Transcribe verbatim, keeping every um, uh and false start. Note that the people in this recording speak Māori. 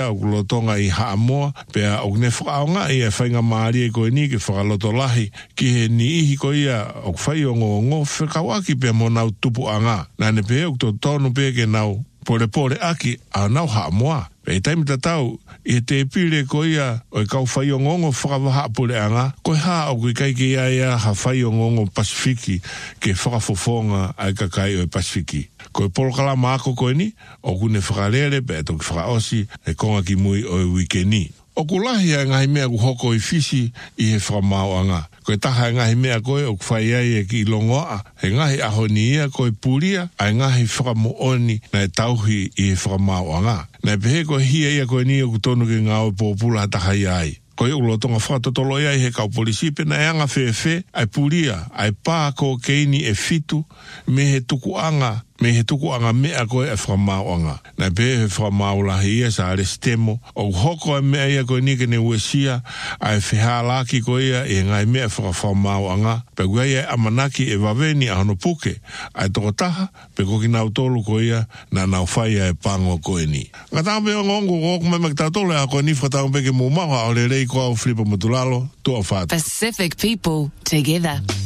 o lotonga I Haamoa, pea o ne whakaonga I e whainga maari e koe ni ke whakaloto lahi, ki he ni ihi ko ia o whai o ngō ngō whakawaki pea mo nau tupu anga, nane pea o to tonu pea ke nau pore pore aki a nau Haamoa. Pea taimi tatau, I te pile ko ia o kau whai o ngongo whakawaha pore anga, ko haa o kui kai ke ia ia ha whai o ngongo Pasifiki ke whakafofonga ai kakai o Pasifiki. Ko e polokala maako koe ni, o kune whakarere pe e toki whakaosi e konga ki mui o e wikeni. O kulahi a ngahi mea ku hoko I fisi I he whakamau anga. Ko e taha e ngahi mea koe o kwhai ai e ki longoa, he ngahi ahoni ia koe puria, a ngahi whakamooni na e tauhi I he whakamau anga. Na e pehe koe hia ia koe ni o kutonu ki ngā o pōpula taha I ai. Ko e ulotonga whakatotolo ia I he kau polisi pena e anga whewhe, ai puria, ai pā ko keini e fitu, me he tuku anga, me he tuku anga mea koe e whamau anga. Na pe he whamau lahi ia sa are stemo, o hoko e mea ia koe nike ne uesia, ai whihalaki koe ia e ngai mea whamau anga, pe kua ia amanaki e waweni a hono puke, ai toko taha, pe koki nau tolu koe ia, na nau whai e pango koe ni. Ngata pe o ngongo koku me maktatole a koe ni whatau peke mumaha o le rei koa o Filipa Matulalo, tua whata. Pacific people together.